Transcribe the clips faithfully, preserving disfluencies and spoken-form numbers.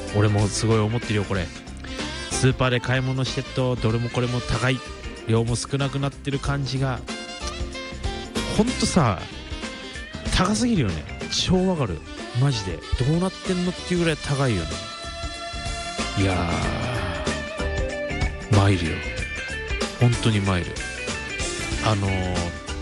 俺もすごい思ってるよこれ。スーパーで買い物してるとどれもこれも高い、量も少なくなってる感じがほんとさ高すぎるよね。超わかるマジで。どうなってんのっていうぐらい高いよね。いやー参るよ本当に参る。あのー、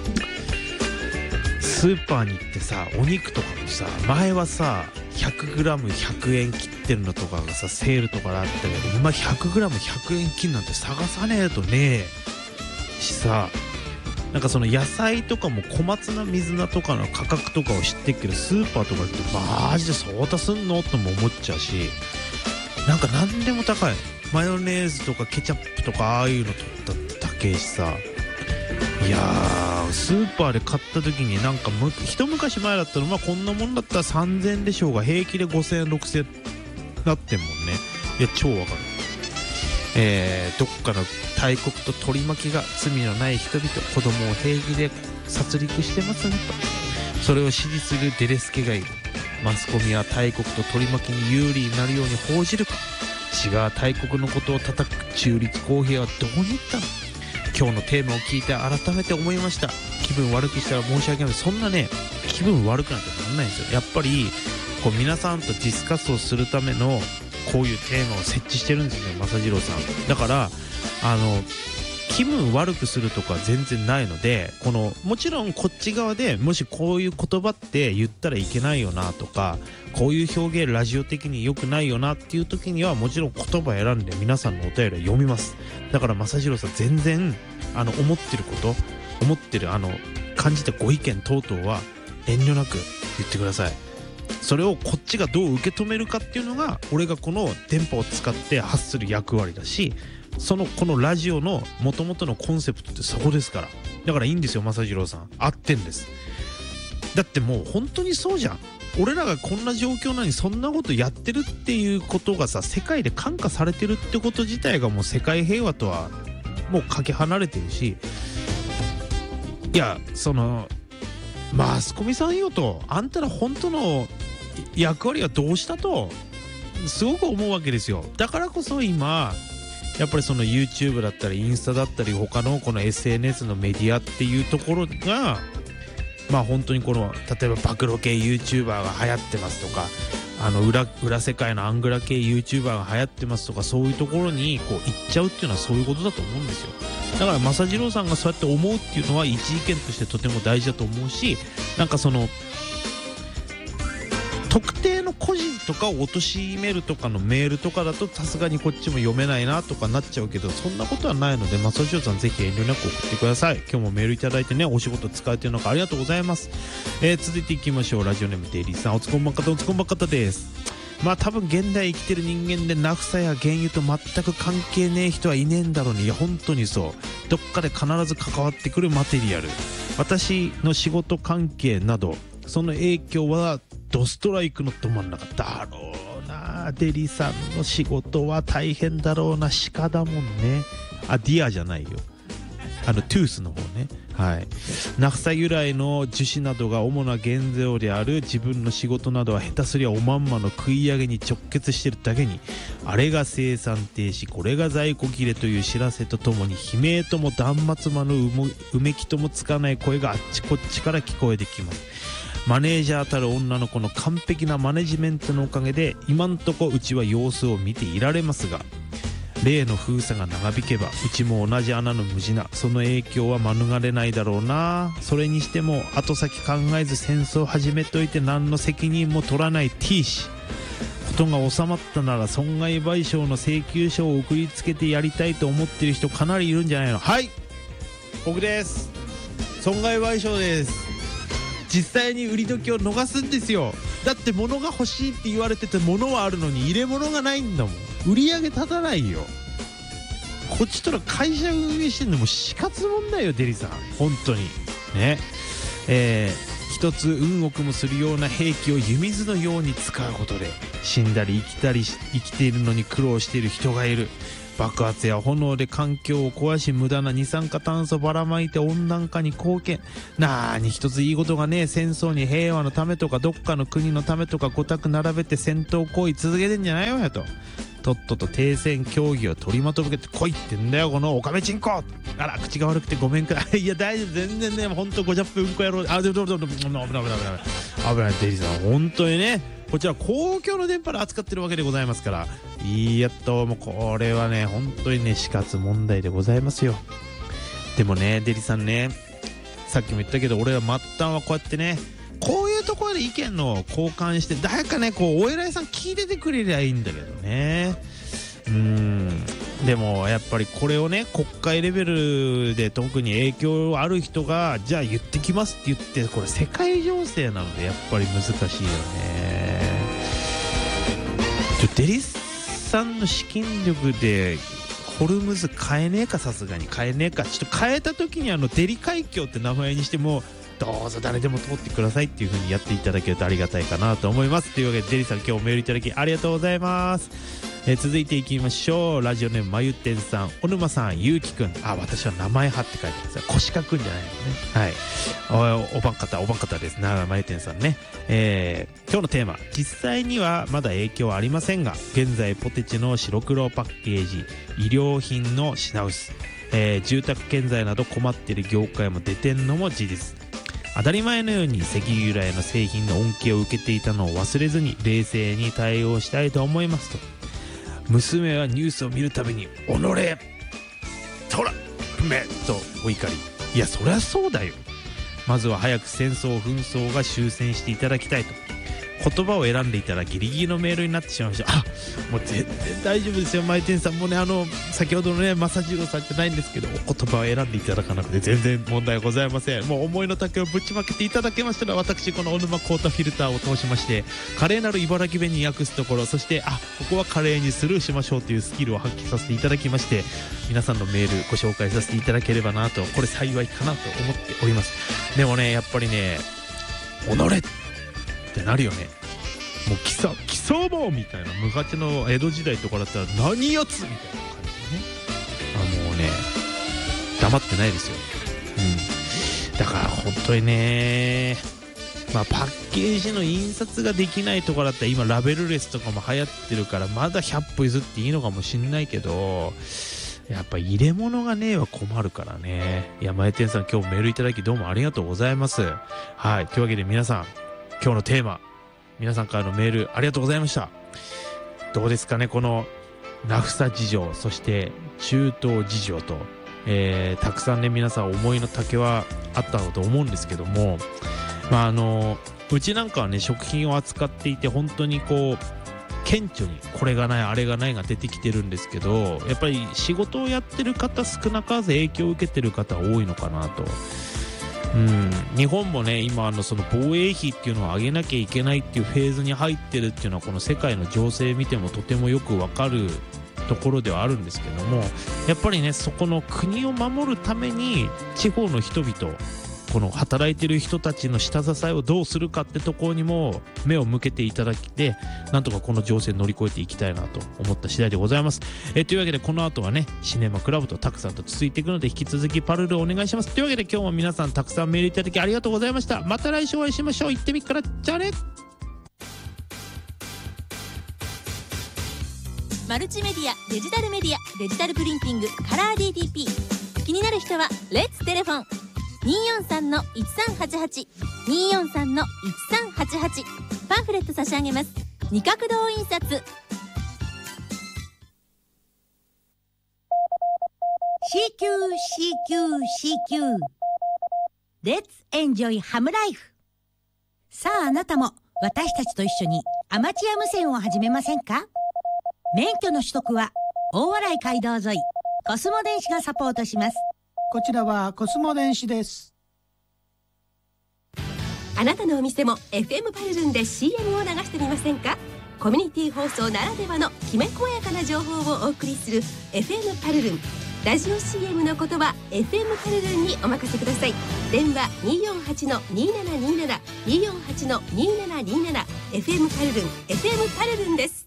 スーパーに行ってさお肉とかもさ前はさ ひゃくグラムひゃくえん切ってるのとかがさセールとかであったけど、今 ひゃくグラムひゃくえん切るなんて探さねえとねえしさ、なんかその野菜とかも小松菜水菜とかの価格とかを知ってっけど、スーパーとか行ってマジで相当すんのとも思っちゃうし、なんか何でも高い。マヨネーズとかケチャップとかああいうの取ったって高いしさ。いやースーパーで買った時になんかむ一昔前だったらまあこんなもんだったらさんぜんえんでしょうが平気でごせんえんろくせんえんなってんもんね。いや超わかる。えー、どっかの大国と取り巻きが罪のない人々子供を平気で殺戮してますねと、それを支持するデレスケがいる。マスコミは大国と取り巻きに有利になるように報じるか、違う大国のことを叩く中立公平はどこに行ったの。今日のテーマを聞いて改めて思いました。気分悪くしたら申し訳ない。そんなね気分悪くなんてなんないんですよ。やっぱりこう皆さんとディスカスをするためのこういうテーマを設置してるんですよね正次郎さん。だからあの気分悪くするとか全然ないので、このもちろんこっち側でもしこういう言葉って言ったらいけないよなとか、こういう表現ラジオ的に良くないよなっていう時にはもちろん言葉選んで皆さんのお便りを読みます。だから正次郎さん全然あの思ってること思ってるあの感じたご意見等々は遠慮なく言ってください。それをこっちがどう受け止めるかっていうのが俺がこの電波を使って発する役割だし、そのこのラジオの元々のコンセプトってそこですから。だからいいんですよ正次郎さん、合ってんです。だってもう本当にそうじゃん。俺らがこんな状況なのにそんなことやってるっていうことがさ世界で感化されてるってこと自体がもう世界平和とはもうかけ離れてるし、いやそのマスコミさんよと、あんたら本当の役割はどうしたとすごく思うわけですよ。だからこそ今やっぱりその YouTube だったりインスタだったり他のこの エスエヌエス のメディアっていうところがまあ本当にこの例えば暴露系 YouTuber が流行ってますとか、あの 裏, 裏世界のアングラ系 YouTuber が流行ってますとか、そういうところにこう行っちゃうっていうのはそういうことだと思うんですよ。だから正次郎さんがそうやって思うっていうのは一意見としてとても大事だと思うし、なんかその特定の個人とかを貶めるとかのメールとかだとさすがにこっちも読めないなとかなっちゃうけど、そんなことはないので正次郎さんぜひ遠慮なく送ってください。今日もメールいただいてねお仕事使えてるのかありがとうございます。えー、続いていきましょう。ラジオネームデイリーさん、おつこんばっかたおつこんばっかたです。まあ多分現代生きてる人間でナフサや原油と全く関係ねえ人はいねえんだろうに。いや本当にそう、どっかで必ず関わってくるマテリアル、私の仕事関係などその影響はドストライクのど真ん中だろうな。デリさんの仕事は大変だろうな。鹿だもんね。あ、ディアじゃないよ、あのトゥースの方ね。はい。ナフサ由来の樹脂などが主な原料である自分の仕事などは下手すりゃおまんまの食い上げに直結してるだけに、あれが生産停止、これが在庫切れという知らせとともに悲鳴とも断末魔のうめきともつかない声があっちこっちから聞こえてきます。マネージャーたる女の子の完璧なマネジメントのおかげで今んとこうちは様子を見ていられますが、例の封鎖が長引けばうちも同じ穴の無地な、その影響は免れないだろうな。それにしても後先考えず戦争始めといて何の責任も取らない T 氏、ことが収まったなら損害賠償の請求書を送りつけてやりたいと思ってる人かなりいるんじゃないの。はい、僕です。損害賠償です。実際に売り時を逃すんですよ。だって物が欲しいって言われてて物はあるのに入れ物がないんだもん。売り上げ立たないよ。こっちとら会社運営してんのも死活問題よデリさん、本当にね。えー、 一つ運を組むするような兵器を湯水のように使うことで死んだり生きたり生きているのに苦労している人がいる。爆発や炎で環境を壊し無駄な二酸化炭素ばらまいて温暖化に貢献。なーに一ついいことがねえ。戦争に平和のためとかどっかの国のためとかご択並べて戦闘行為続けてんじゃないわよと。とっとと停戦協議を取りまとめてこいってんだよこのオカメチンコ。あら口が悪くてごめんください。いや大丈夫全然ねほんとごじゅっぷんうんこやろう。あでもでもでも危ない危ない危ない危ないデリさん本当にねこちら公共の電波で扱ってるわけでございますから。いやっともうこれはね本当にね死活問題でございますよ。でもねデリさんねさっきも言ったけど俺ら末端はこうやってねこういうところで意見の交換して誰かねこうお偉いさん聞いててくれりゃいいんだけどね。うーんでもやっぱりこれをね国会レベルで特に影響ある人がじゃあ言ってきますって言ってこれ世界情勢なのでやっぱり難しいよね。ちょデリスさんの資金力でホルムズ変えねえか。さすがに変えねえか。ちょっと変えた時にあのデリ海峡って名前にしてもどうぞ誰でも通ってくださいっていう風にやっていただけるとありがたいかなと思います。というわけでデリさん今日メールいただきありがとうございます。えー、続いていきましょう。ラジオネームまゆてんさん、小沼さん、ゆうきくん。あ、私は名前はって書いてます。腰かくんじゃないのね。はい。お、おばん方、おばん方ですな、まゆてんさんね。えー、今日のテーマ、実際にはまだ影響はありませんが、現在ポテチの白黒パッケージ、医療品の品薄、えー、住宅建材など困っている業界も出てんのも事実。当たり前のように石油由来の製品の恩恵を受けていたのを忘れずに冷静に対応したいと思いますと。娘はニュースを見るたびに「おのれとらめ」とお怒り。いやそりゃそうだよ。まずは早く戦争紛争が終戦していただきたいと。言葉を選んでいたらギリギリのメールになってしまいました。あ、もう全然大丈夫ですよ。マイテンさんもね、あの先ほどのね正次郎さんじゃないんですけど、お言葉を選んでいただかなくて全然問題ございません。もう思いの丈をぶちまけていただけましたら、私この小沼コータフィルターを通しまして華麗なる茨城弁に訳すところ、そしてあここは華麗にスルーしましょうというスキルを発揮させていただきまして、皆さんのメールご紹介させていただければなと、これ幸いかなと思っております。でもねやっぱりねおのれってなるよね。もう貴様貴様みたいな、昔の江戸時代とかだったら何やつみたいな感じでね、あもうね黙ってないですよ。うんだから本当にね、まあパッケージの印刷ができないところだったら今ラベルレスとかも流行ってるからまだひゃっぽ譲っていいのかもしんないけど、やっぱ入れ物がねえは困るからね。いや前天さん今日メールいただきどうもありがとうございます。はい、というわけで皆さん今日のテーマ、皆さんからのメールありがとうございました。どうですかねこのナフサ事情、そして中東事情と、えー、たくさんね皆さん思いの丈はあったと思うんですけども、まああのうちなんかはね食品を扱っていて本当にこう顕著にこれがないあれがないが出てきてるんですけど、やっぱり仕事をやってる方少なからず影響を受けてる方多いのかなと。うん、日本もね今あのその防衛費っていうのを上げなきゃいけないっていうフェーズに入ってるっていうのはこの世界の情勢見てもとてもよくわかるところではあるんですけども、やっぱりねそこの国を守るために地方の人々、この働いてる人たちの下支えをどうするかってところにも目を向けていただきて、なんとかこの情勢乗り越えていきたいなと思った次第でございます。えというわけでこの後はねシネマクラブとたくさんと続いていくので引き続きパルルお願いします。というわけで今日も皆さんたくさんメールいただきありがとうございました。また来週お会いしましょう。行ってみっからじゃあね。 マルチメディア、デジタルメディア、デジタルプリンティング、カラー ディーティーピー。 気になる人はレッツテレフォンにーよんさんのいちさんはちはち にーよんさんのいちさんはちはち。パンフレット差し上げます。二角堂印刷。 シーキュー シーキュー シーキュー Let's enjoy ハムライフ。さああなたも私たちと一緒にアマチュア無線を始めませんか？免許の取得は大洗街道沿いコスモ電子がサポートします。 こちらはコスモ電子です。 あなたのお店も エフエム パルルンで シーエム を流してみませんか？コミュニティ放送ならではのきめ細やかな情報をお送りする エフエム パルルン。 ラジオ シーエム のことは エフエム カルルンにお任せください。電話 にーよんはちのにーななにーなな にーよんはちのにーななにーなな エフエム カルルン エフエム カルルンです。